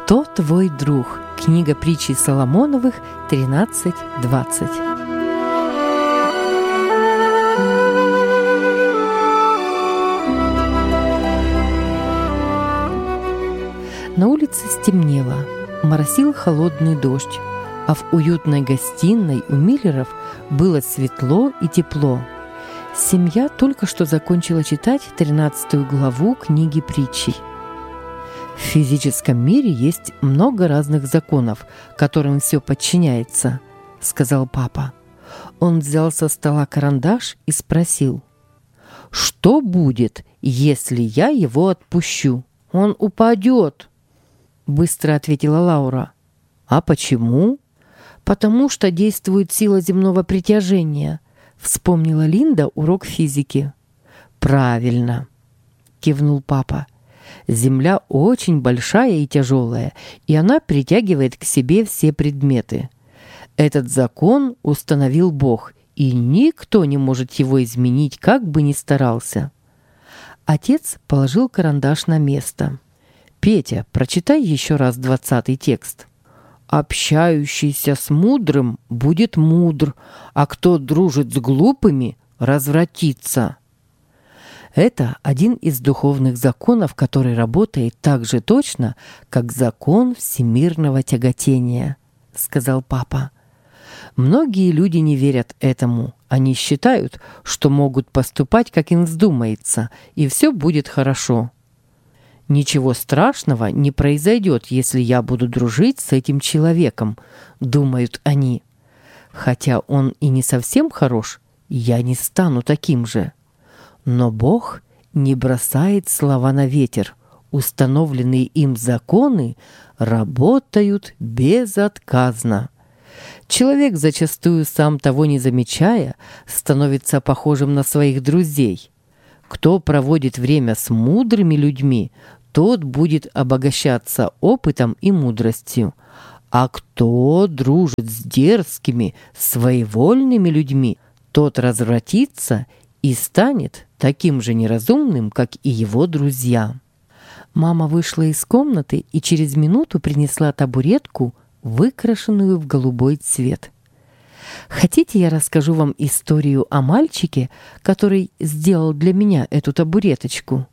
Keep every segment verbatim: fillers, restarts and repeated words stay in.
«Кто твой друг?» Книга притчей Соломоновых тринадцать двадцать. На улице стемнело, моросил холодный дождь, а в уютной гостиной у Миллеров было светло и тепло. Семья только что закончила читать тринадцатую главу книги притчей. В физическом мире есть много разных законов, которым все подчиняется, сказал папа. Он взял со стола карандаш и спросил: «Что будет, если я его отпущу?» «Он упадет», — быстро ответила Лаура. «А почему?» «Потому что действует сила земного притяжения», — вспомнила Линда урок физики. «Правильно», — кивнул папа. «Земля очень большая и тяжелая, и она притягивает к себе все предметы. Этот закон установил Бог, и никто не может его изменить, как бы ни старался». Отец положил карандаш на место. «Петя, прочитай еще раз двадцатый текст». «Общающийся с мудрым будет мудр, а кто дружит с глупыми, развратится». Это один из духовных законов, который работает так же точно, как закон всемирного тяготения, сказал папа. Многие люди не верят этому. Они считают, что могут поступать, как им вздумается, и все будет хорошо. «Ничего страшного не произойдет, если я буду дружить с этим человеком», — думают они. «Хотя он и не совсем хорош, я не стану таким же». Но Бог не бросает слова на ветер. Установленные им законы работают безотказно. Человек, зачастую сам того не замечая, становится похожим на своих друзей. Кто проводит время с мудрыми людьми, тот будет обогащаться опытом и мудростью. А кто дружит с дерзкими, своевольными людьми, тот развратится и станет таким же неразумным, как и его друзья. Мама вышла из комнаты и через минуту принесла табуретку, выкрашенную в голубой цвет. Хотите, я расскажу вам историю о мальчике, который сделал для меня эту табуреточку?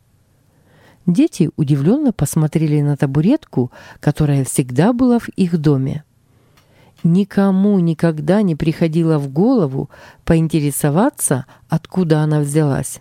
Дети удивленно посмотрели на табуретку, которая всегда была в их доме. Никому никогда не приходило в голову поинтересоваться, откуда она взялась.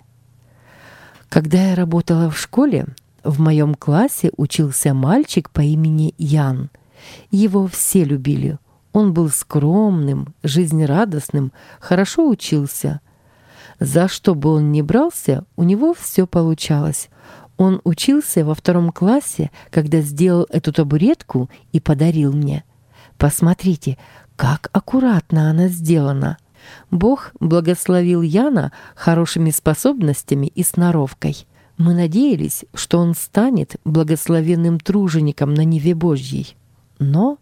Когда я работала в школе, в моем классе учился мальчик по имени Ян. Его все любили. Он был скромным, жизнерадостным, хорошо учился. За что бы он ни брался, у него все получалось. Он учился во втором классе, когда сделал эту табуретку и подарил мне. Посмотрите, как аккуратно она сделана. Бог благословил Яна хорошими способностями и сноровкой. Мы надеялись, что он станет благословенным тружеником на ниве Божьей. Но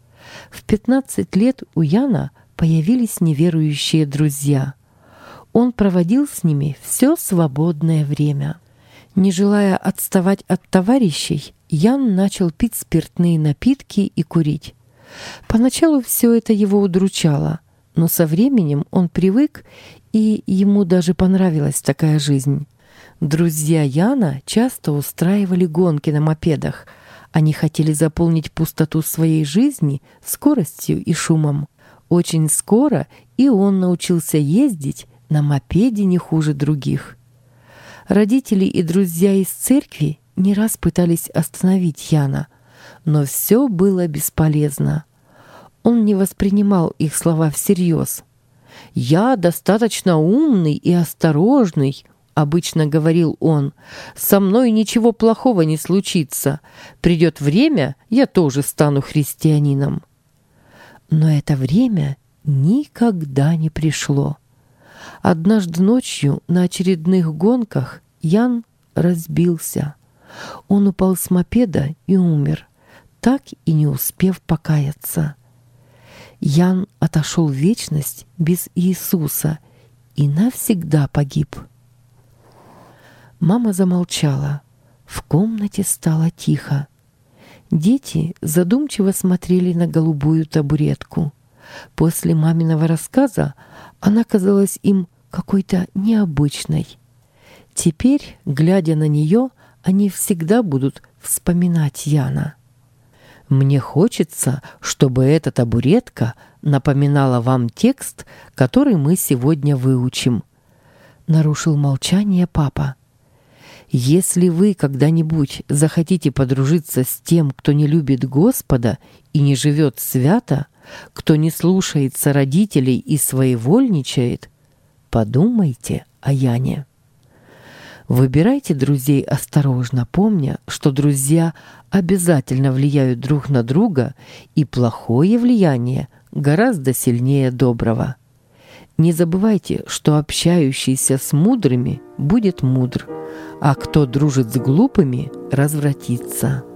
в пятнадцать лет у Яна появились неверующие друзья. Он проводил с ними все свободное время. Не желая отставать от товарищей, Ян начал пить спиртные напитки и курить. Поначалу все это его удручало, но со временем он привык, и ему даже понравилась такая жизнь. Друзья Яна часто устраивали гонки на мопедах. Они хотели заполнить пустоту своей жизни скоростью и шумом. Очень скоро и он научился ездить на мопеде не хуже других. Родители и друзья из церкви не раз пытались остановить Яна, но все было бесполезно. Он не воспринимал их слова всерьез. «Я достаточно умный и осторожный», — обычно говорил он. «Со мной ничего плохого не случится. Придет время, я тоже стану христианином». Но это время никогда не пришло. Однажды ночью на очередных гонках Ян разбился. Он упал с мопеда и умер, так и не успев покаяться. Ян отошел в вечность без Иисуса и навсегда погиб. Мама замолчала. В комнате стало тихо. Дети задумчиво смотрели на голубую табуретку. После маминого рассказа она казалась им какой-то необычной. Теперь, глядя на нее, они всегда будут вспоминать Яна. «Мне хочется, чтобы эта табуретка напоминала вам текст, который мы сегодня выучим», — нарушил молчание папа. «Если вы когда-нибудь захотите подружиться с тем, кто не любит Господа и не живет свято, кто не слушается родителей и своевольничает, подумайте о Яне. Выбирайте друзей осторожно, помня, что друзья обязательно влияют друг на друга, и плохое влияние гораздо сильнее доброго. Не забывайте, что общающийся с мудрыми будет мудр, а кто дружит с глупыми, развратится».